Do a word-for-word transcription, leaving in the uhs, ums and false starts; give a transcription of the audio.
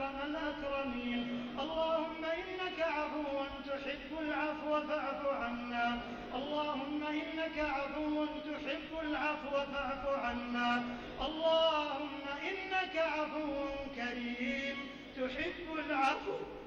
أكرم الأكرمين. اللهم إنك عفو تحب العفو فاعف عنا. اللهم إنك عفو تحب العفو فاعف عنا. اللهم إنك عفو كريم تحب العفو